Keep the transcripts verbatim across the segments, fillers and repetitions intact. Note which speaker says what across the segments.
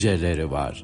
Speaker 1: celeri var.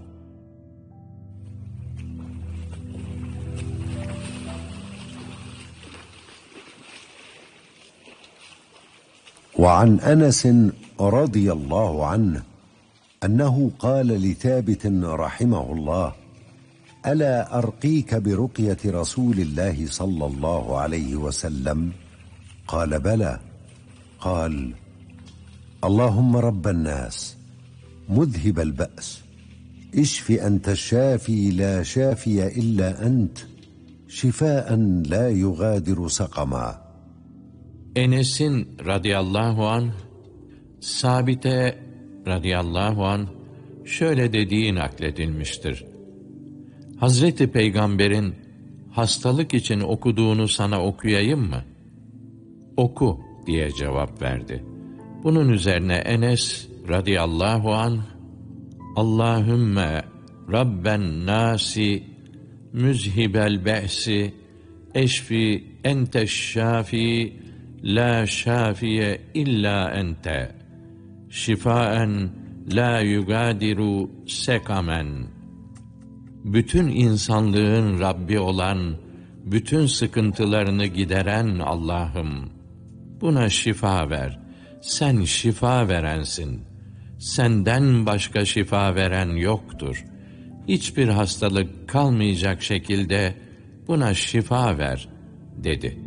Speaker 2: وعن أنس رضي الله عنه أنه قال لثابت رحمه الله: ألا أرقيك برقية رسول الله صلى الله عليه وسلم؟ قال: بلى. قال: اللهم رب الناس مذهب البأس اشف أنت الشافي لا شافي إلا أنت شفاء لا يغادر سقما.
Speaker 1: Enes'in radıyallahu anh, Sabit'e radıyallahu anh şöyle dediği nakledilmiştir. Hazreti Peygamber'in hastalık için okuduğunu sana okuyayım mı? Oku diye cevap verdi. Bunun üzerine Enes radıyallahu anh, Allahümme Rabben nasi müzhibel be'si eşfi enteşşafi la şafiye illa ente şifaen la yugadiru sekamen. Bütün insanlığın Rabbi olan, bütün sıkıntılarını gideren Allah'ım, buna şifa ver. Sen şifa verensin. Senden başka şifa veren yoktur. Hiçbir hastalık kalmayacak şekilde buna şifa ver, dedi.